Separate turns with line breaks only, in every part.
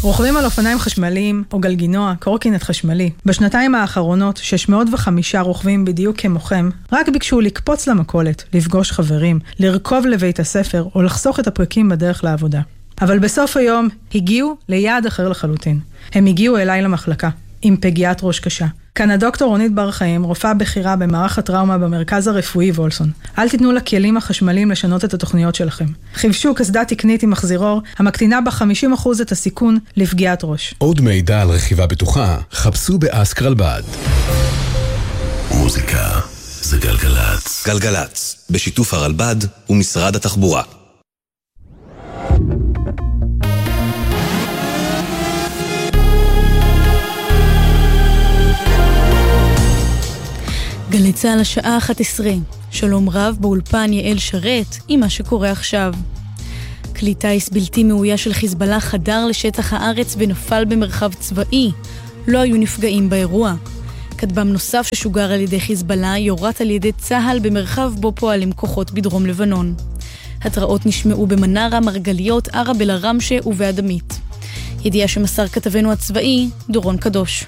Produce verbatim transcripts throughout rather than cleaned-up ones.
רוכבים על אופניים חשמליים או גלגינוע, קורקינט חשמלי. בשנתיים האחרונות, שש מאות וחמישה רוכבים בדיוק כמוכם, רק ביקשו לקפוץ למכולת, לפגוש חברים, לרכוב לבית הספר או לחסוך את הפרקים בדרך לעבודה. אבל בסוף היום הגיעו ליעד אחר לחלוטין. הם הגיעו אליי למחלקה, עם פגיעת ראש קשה. כאן הדוקטור רונית בר חיים, רופאה בכירה במערך הטראומה במרכז הרפואי וולסון. אל תיתנו לכלים החשמליים לשנות את התוכניות שלכם. חיפשו קסדה תקנית עם מחזירור, המקטינה ב-חמישים אחוז את הסיכון לפגיעת ראש.
עוד מידע על רכיבה בטוחה, חפשו באסק רלב"ד.
מוזיקה זה גלגלץ.
גלגלץ, בשיתוף הרלב"ד ומשרד התחבורה.
גלי צה"ל השעה אחת עשרה. שלום רב, באולפן יעל שרת עם מה שקורה עכשיו. כלי טייס בלתי מאויש של חיזבאללה חדר לשטח הארץ ונפל במרחב צבאי. לא היו נפגעים באירוע. כטב"ם נוסף ששוגר על ידי חיזבאללה יורת על ידי צה"ל במרחב בו פועלים כוחות בדרום לבנון. התראות נשמעו במנרה, מרגליות, ערב אל-עראמשה ובאדמית. ידיעה שמסר כתבנו הצבאי דורון קדוש.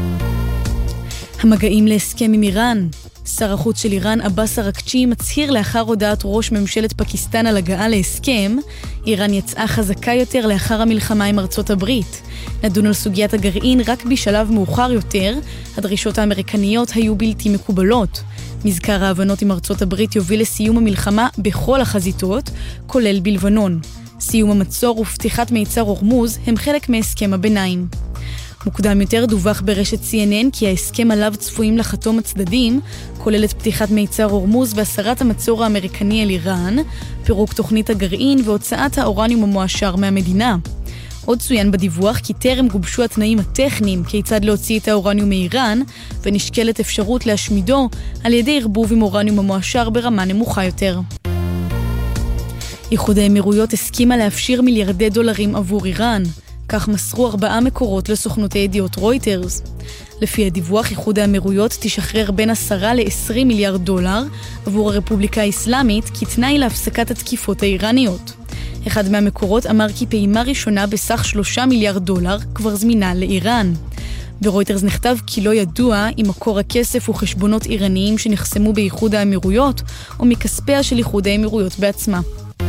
המגעים להסכם עם איראן. שר החוץ של איראן, עבאס אראקצ'י, מצהיר לאחר הודעת ראש ממשלת פקיסטן על הגעה להסכם. איראן יצאה חזקה יותר לאחר המלחמה עם ארצות הברית. נדון על סוגיית הגרעין רק בשלב מאוחר יותר. הדרישות האמריקניות היו בלתי מקובלות. מזכר ההבנות עם ארצות הברית יוביל לסיום המלחמה בכל החזיתות, כולל בלבנון. סיום המצור ופתיחת מיצר הורמוז הם חלק מהסכם הביניים. מוקדם יותר דווח ברשת סי אן אן כי ההסכם עליו צפויים לחתום הצדדים, כולל את פתיחת מיצר הורמוז והסרת המצור האמריקני על איראן, פירוק תוכנית הגרעין והוצאת האורניום המועשר מהמדינה. עוד צוין בדיווח כי טרם גובשו התנאים הטכניים כיצד להוציא את האורניום מאיראן, ונשקלת אפשרות להשמידו על ידי ערבוב עם אורניום המועשר ברמה נמוכה יותר. איחוד האמירויות הסכימה להפשיר מיליארדי דולרים עבור איראן. כך מסרו ארבעה מקורות לסוכנות הידיעות רויטרס. לפי הדיווח, איחוד האמירויות תשחרר בין עשרה לעשרים מיליארד דולר עבור הרפובליקה האסלאמית כתנאי להפסקת התקיפות האיראניות. אחד מהמקורות אמר כי פעימה ראשונה בסך שלושה מיליארד דולר כבר זמינה לאיראן. ברויטרס נכתב כי לא ידוע אם מקור הכסף הוא חשבונות איראניים שנחסמו באיחוד האמירויות או מכספיה של איחוד האמירויות בעצמה.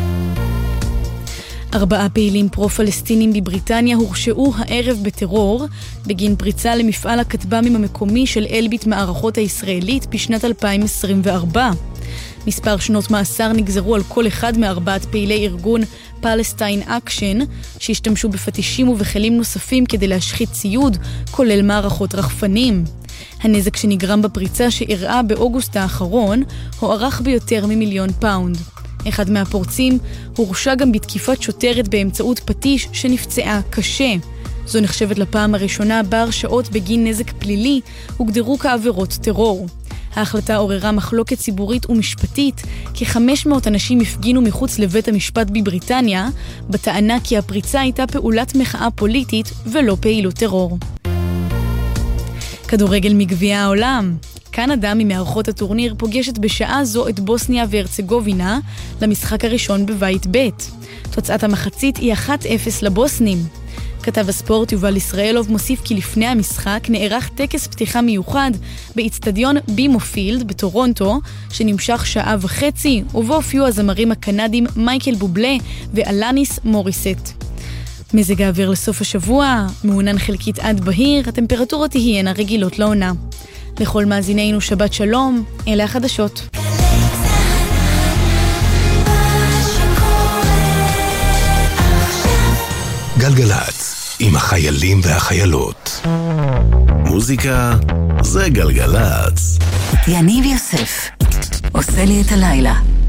ארבעה פעילים פרו-פלסטינים בבריטניה הורשעו הערב בטרור בגין פריצה למפעל הכטב"מים המקומי של אלביט מערכות הישראלית בשנת אלפיים עשרים וארבע. מספר שנות מאסר נגזרו על כל אחד מארבעת פעילי ארגון פלסטיין אקשן שהשתמשו בפטישים ובכלים נוספים כדי להשחית ציוד, כולל מערכות רחפנים. הנזק שנגרם בפריצה שאירעה באוגוסט האחרון הוערך ביותר ממיליון פאונד. אחד מהפורצים הורשע גם בתקיפת שוטרת באמצעות פטיש שנפצעה קשה. זו נחשבת לפעם הראשונה בה הרשעות בגין נזק פלילי הוגדרו כעבירות טרור. ההחלטה עוררה מחלוקת ציבורית ומשפטית, כ-חמש מאות אנשים הפגינו מחוץ לבית המשפט בבריטניה, בטענה כי הפריצה הייתה פעולת מחאה פוליטית ולא פעילות טרור. כדורגל מגביע העולם. קנדה ממערכות הטורניר פוגשת בשעה זו את בוסניה והרצגובינה למשחק הראשון בבית ב'. תוצאת המחצית היא אחת אפס לבוסנים. כתב הספורט יובל ישראלוב מוסיף כי לפני המשחק נערך טקס פתיחה מיוחד באצטדיון בימופילד בטורונטו, שנמשך שעה וחצי, ובו הופיעו הזמרים הקנדים מייקל בובלה ואלניס מוריסט. מזג האוויר לסוף השבוע, מעונן חלקית עד בהיר, הטמפרטורות תהיינה רגילות לעונה. לכל מאזינינו שבת שלום, אלה החדשות.
גלגלץ, עם החיילים והחיילות. מוזיקה זה גלגלץ.
יניב יוסף, עושה לי את הלילה.